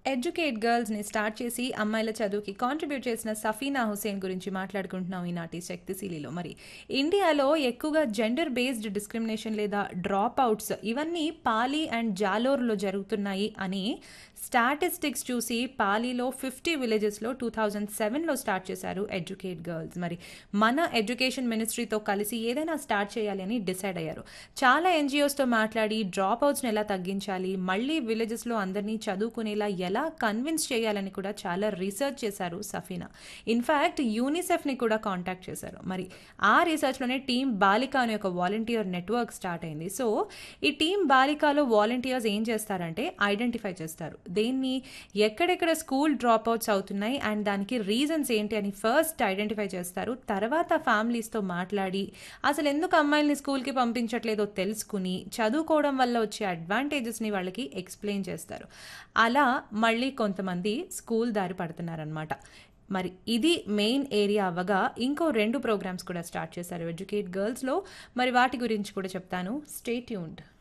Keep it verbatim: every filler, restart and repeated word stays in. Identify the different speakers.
Speaker 1: Educate గర్ల్స్ని start చేసి అమ్మాయిల చదువుకి కాంట్రిబ్యూట్ చేసిన సఫీనా హుసేన్ గురించి మాట్లాడుకుంటున్నాం ఈనాటి శక్తిశీలిలో. మరి ఇండియాలో ఎక్కువగా జెండర్ బేస్డ్ డిస్క్రిమినేషన్ లేదా డ్రాప్ అవుట్స్ ఇవన్నీ పాలి అండ్ జాలోర్లో జరుగుతున్నాయి అని స్టాటిస్టిక్స్ చూసి పాలీలో ఫిఫ్టీ విలేజెస్లో టూ థౌజండ్ సెవెన్లో స్టార్ట్ చేశారు ఎడ్యుకేట్ గర్ల్స్. మరి మన ఎడ్యుకేషన్ మినిస్ట్రీతో కలిసి ఏదైనా స్టార్ట్ చేయాలి అని డిసైడ్ అయ్యారు. చాలా ఎన్జిఓస్తో మాట్లాడి డ్రాప్ అవుట్స్ని ఎలా తగ్గించాలి, మళ్ళీ విలేజెస్లో అందరినీ చదువుకునేలా ఎలా కన్విన్స్ చేయాలని కూడా చాలా రీసెర్చ్ చేశారు సఫీనా. ఇన్ఫ్యాక్ట్ యూనిసెఫ్ని కూడా కాంటాక్ట్ చేశారు. మరి ఆ రీసెర్చ్లోనే టీమ్ బాలిక అనే ఒక వాలంటీర్ నెట్వర్క్ స్టార్ట్ అయింది. సో ఈ టీమ్ బాలికలో వాలంటీర్స్ ఏం చేస్తారంటే ఐడెంటిఫై చేస్తారు దేన్ని ఎక్కడెక్కడ స్కూల్ డ్రాప్ అవుట్స్ అవుతున్నాయి అండ్ దానికి రీజన్స్ ఏంటి అని ఫస్ట్ ఐడెంటిఫై చేస్తారు. తర్వాత ఫ్యామిలీస్తో మాట్లాడి అసలు ఎందుకు అమ్మాయిల్ని స్కూల్కి పంపించట్లేదో తెలుసుకుని చదువుకోవడం వల్ల వచ్చే అడ్వాంటేజెస్ని వాళ్ళకి ఎక్స్ప్లెయిన్ చేస్తారు. అలా మళ్ళీ కొంతమంది స్కూల్ దారి పడుతున్నారనమాట. మరి ఇది మెయిన్ ఏరియా అవ్వగా ఇంకో రెండు ప్రోగ్రామ్స్ కూడా స్టార్ట్ చేశారు ఎడ్యుకేట్ గర్ల్స్లో. మరి వాటి గురించి కూడా చెప్తాను. Stay tuned.